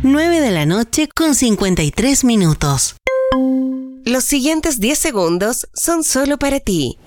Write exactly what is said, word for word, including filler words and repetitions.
nueve de la noche con cincuenta y tres minutos. Los siguientes diez segundos son solo para ti.